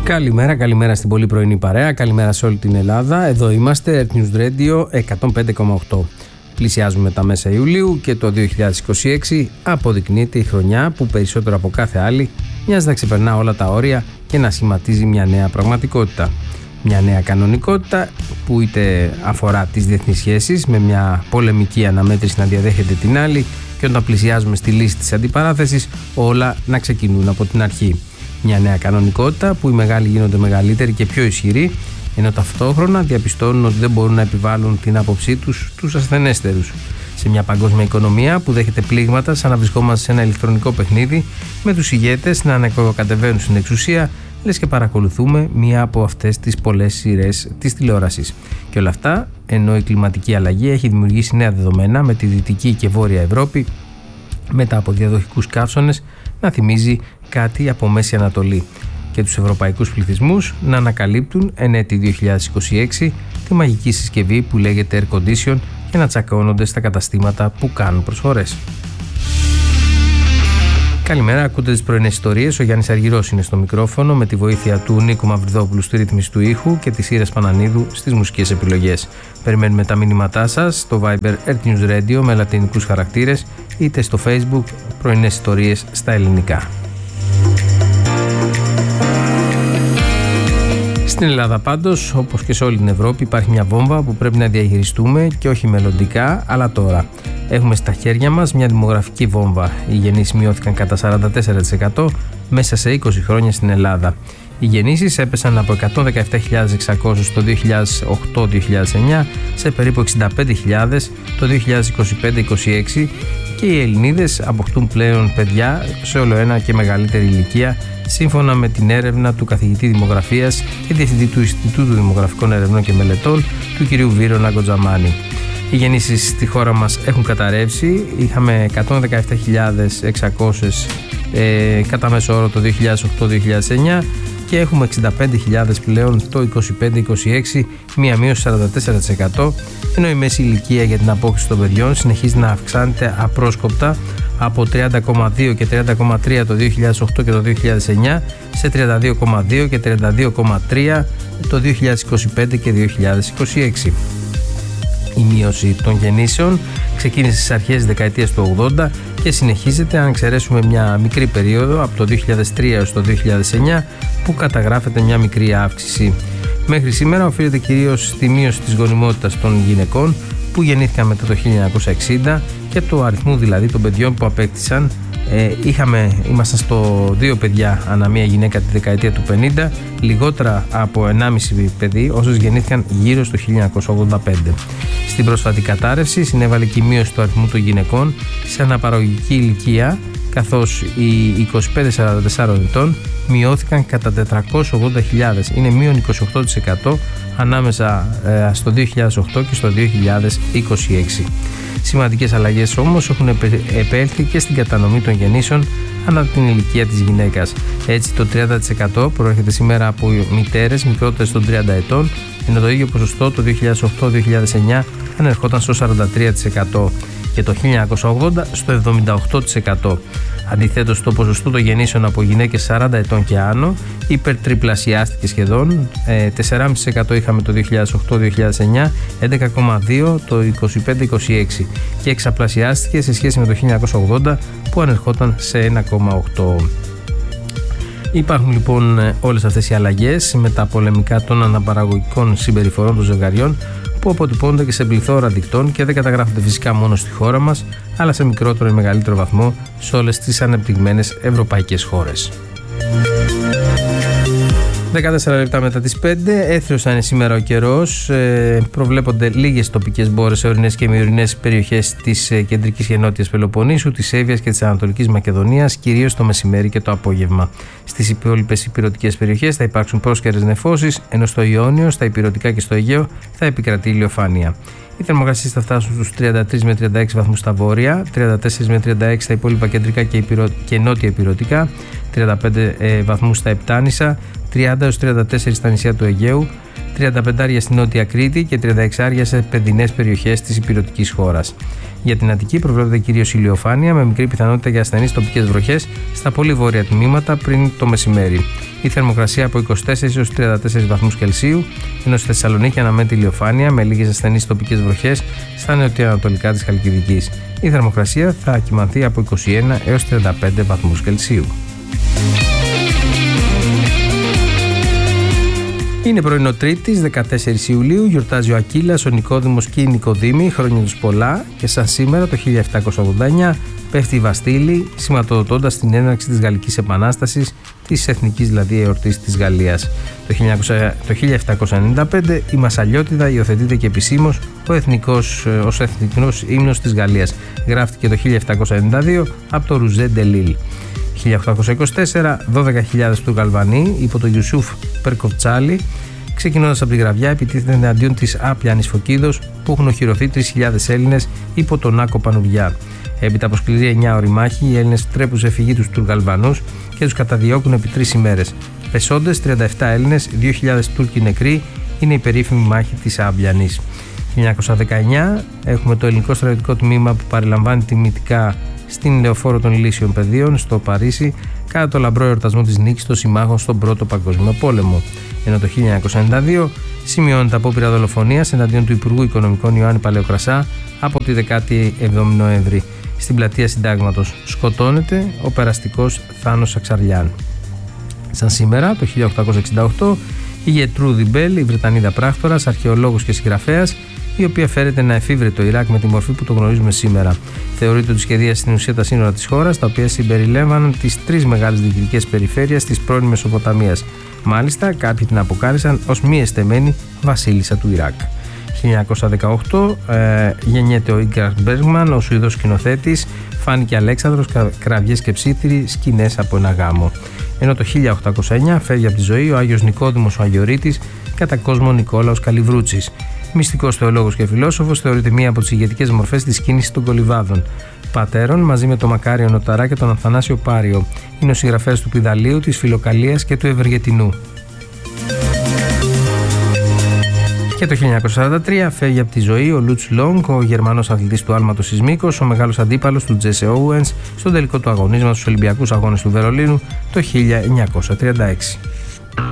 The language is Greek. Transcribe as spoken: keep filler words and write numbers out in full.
Καλημέρα, καλημέρα στην πολύ πρωινή παρέα, καλημέρα σε όλη την Ελλάδα. Εδώ είμαστε, Earth News Radio εκατόν πέντε κόμμα οκτώ. Πλησιάζουμε τα μέσα Ιουλίου και το δύο χιλιάδες είκοσι έξι αποδεικνύεται η χρονιά που περισσότερο από κάθε άλλη μοιάζει να ξεπερνά όλα τα όρια και να σχηματίζει μια νέα πραγματικότητα. Μια νέα κανονικότητα που είτε αφορά τις διεθνείς σχέσεις με μια πολεμική αναμέτρηση να διαδέχεται την άλλη και όταν πλησιάζουμε στη λύση της αντιπαράθεσης όλα να ξεκινούν από την αρχή. Μια νέα κανονικότητα που οι μεγάλοι γίνονται μεγαλύτεροι και πιο ισχυροί, ενώ ταυτόχρονα διαπιστώνουν ότι δεν μπορούν να επιβάλλουν την άποψή τους στους ασθενέστερους. Σε μια παγκόσμια οικονομία που δέχεται πλήγματα σαν να βρισκόμαστε σε ένα ηλεκτρονικό παιχνίδι, με τους ηγέτες να ανακατεβαίνουν στην εξουσία, λες και παρακολουθούμε μία από αυτές τις πολλές σειρές της τηλεόρασης. Και όλα αυτά ενώ η κλιματική αλλαγή έχει δημιουργήσει νέα δεδομένα με τη Δυτική και Βόρεια Ευρώπη, μετά από διαδοχικούς καύσονες να θυμίζει κάτι από Μέση Ανατολή και τους ευρωπαϊκούς πληθυσμούς να ανακαλύπτουν εν έτη δύο χιλιάδες είκοσι έξι τη μαγική συσκευή που λέγεται Air Condition και να τσακώνονται στα καταστήματα που κάνουν προσφορές. Καλημέρα, ακούτε τις πρωινές ιστορίες. Ο Γιάννης Αργυρός είναι στο μικρόφωνο με τη βοήθεια του Νίκου Μαυριδόπουλου στη ρύθμιση του ήχου και της Ήρας Πανανίδου στις μουσικές επιλογές. Περιμένουμε τα μηνύματά σας στο Viber Earth News Radio με λατινικούς χαρακτήρες είτε στο Facebook πρωινές ιστορίες στα ελληνικά. Στην Ελλάδα πάντως, όπως και σε όλη την Ευρώπη, υπάρχει μια βόμβα που πρέπει να διαχειριστούμε και όχι μελλοντικά, αλλά τώρα. Έχουμε στα χέρια μας μια δημογραφική βόμβα. Οι γεννήσεις μειώθηκαν κατά σαράντα τέσσερα τοις εκατό μέσα σε είκοσι χρόνια στην Ελλάδα. Οι γεννήσεις έπεσαν από εκατόν δεκαεπτά χιλιάδες εξακόσιες το δύο χιλιάδες οκτώ δύο χιλιάδες εννιά σε περίπου εξήντα πέντε χιλιάδες το δύο χιλιάδες είκοσι πέντε είκοσι έξι και οι Ελληνίδες αποκτούν πλέον παιδιά σε όλο ένα και μεγαλύτερη ηλικία, σύμφωνα με την έρευνα του καθηγητή Δημογραφίας και διευθυντή του Ινστιτούτου Δημογραφικών Ερευνών και Μελετών του κ. Βίρονα Γκοτζαμάνη. Οι γεννήσεις στη χώρα μας έχουν καταρρεύσει. Είχαμε εκατόν δεκαεπτά χιλιάδες εξακόσιες ε, κατά μέσο όρο το δύο χιλιάδες οκτώ δύο χιλιάδες εννιά και έχουμε εξήντα πέντε χιλιάδες πλέον το είκοσι πέντε είκοσι έξι, μία μείωση σαράντα τέσσερα τοις εκατό, ενώ η μέση ηλικία για την απόκτηση των παιδιών συνεχίζει να αυξάνεται απρόσκοπτα από τριάντα κόμμα δύο και τριάντα κόμμα τρία το δύο χιλιάδες οκτώ και το δύο χιλιάδες εννιά σε τριάντα δύο κόμμα δύο και τριάντα δύο κόμμα τρία το δύο χιλιάδες είκοσι πέντε και δύο χιλιάδες είκοσι έξι. Η μείωση των γεννήσεων ξεκίνησε στις αρχές της δεκαετίας του ογδόντα και συνεχίζεται αν εξαιρέσουμε μια μικρή περίοδο από το δύο χιλιάδες τρία έως το δύο χιλιάδες εννιά που καταγράφεται μια μικρή αύξηση. Μέχρι σήμερα οφείλεται κυρίως στη μείωση της γονιμότητας των γυναικών που γεννήθηκαν μετά το χίλια εννιακόσια εξήντα και του αριθμού δηλαδή των παιδιών που απέκτησαν. Ε, είχαμε, ήμασταν στο δύο παιδιά ανά μία γυναίκα τη δεκαετία του πενήντα, λιγότερα από ενάμιση παιδί όσους γεννήθηκαν γύρω στο χίλια εννιακόσια ογδόντα πέντε. Στην πρόσφατη κατάρρευση συνέβαλε και η μείωση του αριθμού των γυναικών σε αναπαραγωγική ηλικία, καθώς οι είκοσι πέντε σαράντα τέσσερα ετών μειώθηκαν κατά τετρακόσιες ογδόντα χιλιάδες, είναι μείον είκοσι οκτώ τοις εκατό ανάμεσα ε, στο δύο χιλιάδες οκτώ και στο δύο χιλιάδες είκοσι έξι. Σημαντικές αλλαγές όμως έχουν επέλθει και στην κατανομή των γεννήσεων ανά την ηλικία της γυναίκας. Έτσι το τριάντα τοις εκατό προέρχεται σήμερα από μητέρες μικρότερες των τριάντα ετών, ενώ το ίδιο ποσοστό το δύο χιλιάδες οκτώ δύο χιλιάδες εννιά ανερχόταν στο σαράντα τρία τοις εκατό και το χίλια εννιακόσια ογδόντα στο εβδομήντα οκτώ τοις εκατό. Αντιθέτως, το ποσοστό των γεννήσεων από γυναίκες σαράντα ετών και άνω υπερτριπλασιάστηκε σχεδόν. Ε, τέσσερα κόμμα πέντε τοις εκατό είχαμε το δύο χιλιάδες οκτώ δύο χιλιάδες εννιά, έντεκα κόμμα δύο το είκοσι πέντε είκοσι έξι και εξαπλασιάστηκε σε σχέση με το χίλια εννιακόσια ογδόντα που ανερχόταν σε ένα κόμμα οκτώ. Υπάρχουν λοιπόν όλες αυτές οι αλλαγές με τα πολεμικά των αναπαραγωγικών συμπεριφορών των ζευγαριών που αποτυπώνονται και σε πληθώρα δικτών και δεν καταγράφονται φυσικά μόνο στη χώρα μας, αλλά σε μικρότερο ή μεγαλύτερο βαθμό σε όλες τις ανεπτυγμένες ευρωπαϊκές χώρες. δεκατέσσερα λεπτά μετά τις πέντε, έθριος θα είναι σήμερα ο καιρός. Ε, προβλέπονται λίγες τοπικές μπόρες σε ορεινές και μειωρινές περιοχές της ε, κεντρικής και νότιας Πελοποννήσου, της Εύβοιας και της Ανατολικής Μακεδονίας, κυρίως το μεσημέρι και το απόγευμα. Στις υπόλοιπες ηπειρωτικές περιοχές θα υπάρξουν πρόσκαιρες νεφώσεις, ενώ στο Ιόνιο, στα Ηπειρωτικά και στο Αιγαίο θα επικρατεί ηλιοφάνεια. Οι θερμοκρασίες θα φτάσουν στους τριάντα τρεις με τριάντα έξι βαθμούς στα βόρεια, τριάντα τέσσερα με τριάντα έξι στα υπόλοιπα κεντρικά και, υπηρο... και νότια ηπειρωτικά, τριάντα πέντε ε, βαθμούς στα Επτάνησα, τριάντα έως τριάντα τέσσερα στα νησιά του Αιγαίου, τριάντα πέντε στην Νότια Κρήτη και τριάντα έξι σε παιδινές περιοχές της υπηρετικής χώρας. Για την Αττική προβλέπεται κυρίως ηλιοφάνεια με μικρή πιθανότητα για ασθενείς τοπικές βροχές στα πολύ βόρεια τμήματα πριν το μεσημέρι. Η θερμοκρασία από είκοσι τέσσερις έως τριάντα τέσσερις βαθμούς Κελσίου, ενώ στη Θεσσαλονίκη αναμένεται ηλιοφάνεια με λίγες ασθενείς τοπικές βροχές στα νοτιοανατολικά της Χαλκιδικής. Η θερμοκρασία θα κυμανθεί από είκοσι ένα έως τριάντα πέντε βαθμούς Κελσίου. Είναι πρωινό Τρίτης, δεκατέσσερις Ιουλίου, γιορτάζει ο Ακύλας, ο Νικόδημος και η Νικοδήμη, χρόνια τους πολλά, και σαν σήμερα το χίλια επτακόσια ογδόντα εννιά πέφτει η Βαστίλη, σηματοδοτώντας την έναρξη της Γαλλικής Επανάστασης, της εθνικής δηλαδή εορτής της Γαλλίας. Το χίλια επτακόσια ενενήντα πέντε η Μασσαλιώτιδα υιοθετείται και επισήμως ο εθνικός, ως εθνικός ύμνος της Γαλλίας. Γράφτηκε το χίλια επτακόσια ενενήντα δύο από το Ρουζέ ντε Λίλ. χίλια οκτακόσια είκοσι τέσσερα, δώδεκα χιλιάδες Τουρκαλβανοί υπό τον Ιουσούφ Περκοφτσάλη, ξεκινώντας από τη Γραβιά, επιτίθενται εναντίον της άπλιανης Φωκίδος που έχουν οχυρωθεί τρεις χιλιάδες Έλληνες υπό τον Νάκο Πανουριά. Έπειτα από σκληρή εννιά ώρη μάχη, οι Έλληνες τρέπουν σε φυγή τους Τουρκαλβανούς και τους καταδιώκουν επί τρεις ημέρες. Πεσόντες τριάντα επτά Έλληνες, δύο χιλιάδες Τούρκοι νεκροί, είναι η περίφημη μάχη της Άμπλιανης. χίλια εννιακόσια δεκαεννιά έχουμε το ελληνικό στρατιωτικό τμήμα που παρελαμβάνει τιμητικά στην Λεωφόρο των Ηλίσιων Πεδίων στο Παρίσι κατά το λαμπρό εορτασμό της νίκης των συμμάχων στον Πρώτο Παγκόσμιο Πόλεμο. Ενώ το χίλια εννιακόσια ενενήντα δύο σημειώνεται απόπειρα δολοφονίας εναντίον του Υπουργού Οικονομικών Ιωάννη Παλαιοκρασά από τη δεκάτη εβδόμη Νοέμβρη. Στην πλατεία Συντάγματος σκοτώνεται ο περαστικός Θάνος Αξαρλιάν. Σαν σήμερα, το χίλια οκτακόσια εξήντα οκτώ, η Γετρούδη Μπέλ, η Βρετανίδα πράκτορας, αρχαιολόγος και συγγραφέας, η οποία φέρεται να εφήβρε το Ιράκ με τη μορφή που το γνωρίζουμε σήμερα. Θεωρείται ότι σχεδίασε στην ουσία τα σύνορα της χώρας, τα οποία συμπεριλέμβαναν τις τρεις μεγάλες διοικητικές περιφέρειες της πρώην Μεσοποταμίας. Μάλιστα, κάποιοι την αποκάλυψαν ως μη εστεμένη βασίλισσα του Ιράκ. χίλια εννιακόσια δεκαοκτώ ε, γεννιέται ο Ίγκαρ Μπέργμαν, ο Σουηδός σκηνοθέτης, φάνηκε Αλέξανδρος, κραυγές και ψήθυροι, σκηνές από ένα γάμο. Ενώ το χίλια οκτακόσια εννιά φεύγει από τη ζωή ο Άγιος Νικόδημος ο Αγιορείτης, κατά κόσμο Νικόλαος Καλιβρούτσης. Μυστικός θεολόγος και φιλόσοφος, θεωρείται μία από τις ηγετικές μορφές της κίνησης των κολυβάδων. Πατέρων, μαζί με τον Μακάριο Νοταρά και τον Αθανάσιο Πάριο, είναι ο συγγραφέας του Πηδαλίου, της Φιλοκαλίας και του Ευεργετινού. Και το χίλια εννιακόσια σαράντα τρία φεύγει από τη ζωή ο Λουτς Λόγκ, ο Γερμανός αθλητής του άλματος Σισμίκος, ο μεγάλος αντίπαλος του Τζέσε Όουενς στον τελικό του αγωνίσματος στους Ολυμπιακούς Αγώνες του Βερολίνου το χίλια εννιακόσια τριάντα έξι.